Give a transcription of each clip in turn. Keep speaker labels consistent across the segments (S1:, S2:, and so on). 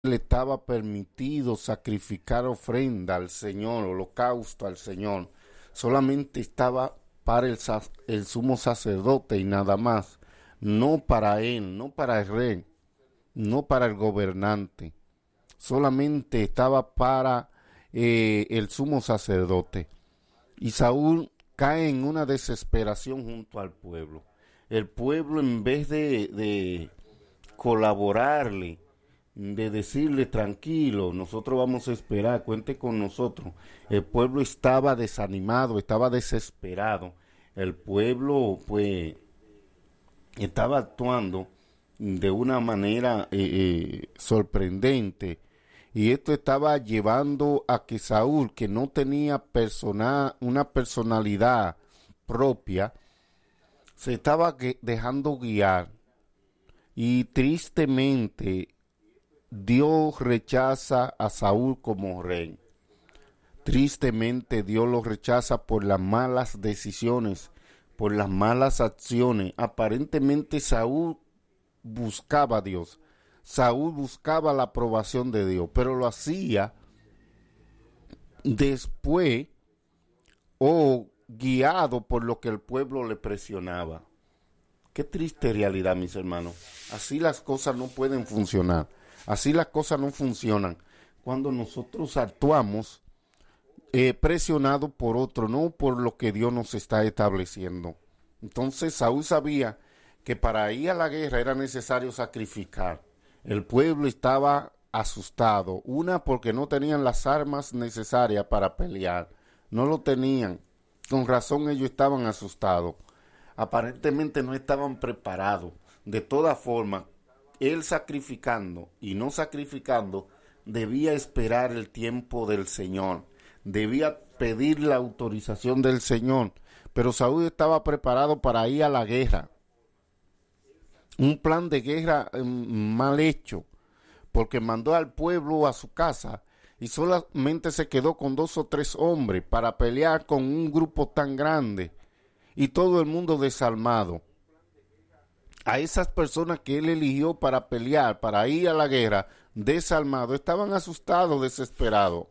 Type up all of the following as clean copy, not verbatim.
S1: le estaba permitido sacrificar ofrenda al Señor, holocausto al Señor. Solamente estaba para el sumo sacerdote y nada más. No para él, no para el rey, no para el gobernante. Solamente estaba para el sumo sacerdote. Y Saúl cae en una desesperación junto al pueblo. El pueblo, en vez de colaborarle, de decirle tranquilo, nosotros vamos a esperar, cuente con nosotros. El pueblo estaba desanimado, estaba desesperado. El pueblo pues estaba actuando de una manera sorprendente, y esto estaba llevando a que Saúl, que no tenía una personalidad propia, se estaba dejando guiar, y tristemente Dios rechaza a Saúl como rey. Tristemente Dios lo rechaza por las malas decisiones, por las malas acciones. Aparentemente Saúl buscaba a Dios. Saúl buscaba la aprobación de Dios, pero lo hacía después o guiado por lo que el pueblo le presionaba. Qué triste realidad, mis hermanos. Así las cosas no pueden funcionar. Así las cosas no funcionan cuando nosotros actuamos presionados por otro, no por lo que Dios nos está estableciendo. Entonces Saúl sabía que para ir a la guerra era necesario sacrificar. El pueblo estaba asustado. Una, porque no tenían las armas necesarias para pelear. No lo tenían. Con razón ellos estaban asustados. Aparentemente no estaban preparados. De todas formas, él sacrificando y no sacrificando, debía esperar el tiempo del Señor. Debía pedir la autorización del Señor. Pero Saúl estaba preparado para ir a la guerra. Un plan de guerra mal hecho, porque mandó al pueblo a su casa y solamente se quedó con 2 o 3 hombres para pelear con un grupo tan grande, y todo el mundo desarmado. A esas personas que él eligió para pelear, para ir a la guerra, desarmados, estaban asustados, desesperados.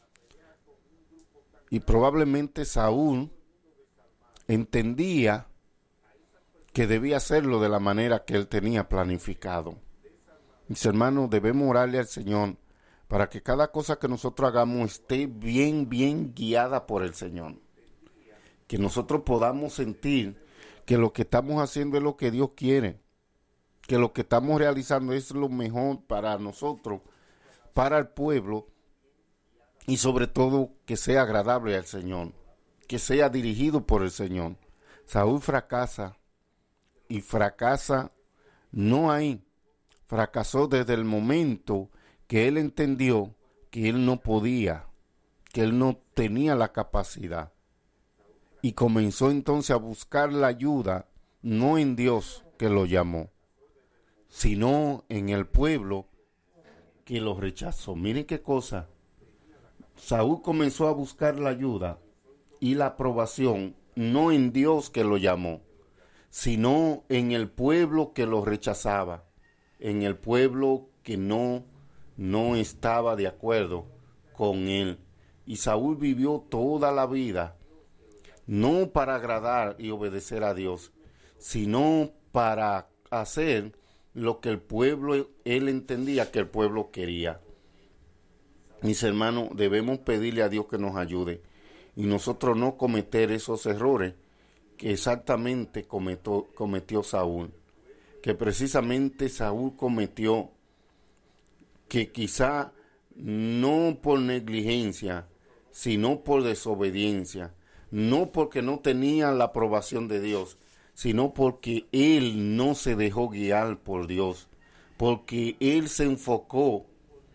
S1: Y probablemente Saúl entendía que debía hacerlo de la manera que él tenía planificado. Mis hermanos, debemos orarle al Señor para que cada cosa que nosotros hagamos esté bien guiada por el Señor. Que nosotros podamos sentir que lo que estamos haciendo es lo que Dios quiere, que lo que estamos realizando es lo mejor para nosotros, para el pueblo, y sobre todo que sea agradable al Señor, que sea dirigido por el Señor. Saúl fracasa, y fracasa no ahí, fracasó desde el momento que él entendió que él no podía, que él no tenía la capacidad. Y comenzó entonces a buscar la ayuda, no en Dios que lo llamó, sino en el pueblo que lo rechazó. Miren qué cosa. Saúl comenzó a buscar la ayuda y la aprobación, no en Dios que lo llamó, sino en el pueblo que lo rechazaba, en el pueblo que no estaba de acuerdo con él. Y Saúl vivió toda la vida no para agradar y obedecer a Dios, sino para hacer lo que el pueblo, él entendía que el pueblo quería. Mis hermanos, debemos pedirle a Dios que nos ayude y nosotros no cometer esos errores que exactamente cometió Saúl, que precisamente Saúl cometió, que quizá no por negligencia, sino por desobediencia, no porque no tenía la aprobación de Dios, sino porque él no se dejó guiar por Dios, porque él se enfocó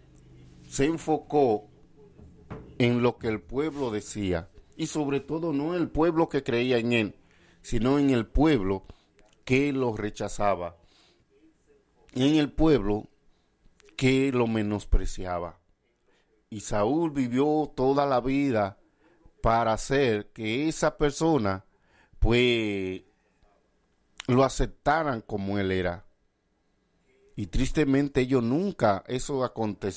S1: en lo que el pueblo decía, y sobre todo no el pueblo que creía en él, sino en el pueblo que lo rechazaba, en el pueblo que lo menospreciaba. Y Saúl vivió toda la vida para hacer que esa persona pues lo aceptaran como él era. Y tristemente ellos nunca, eso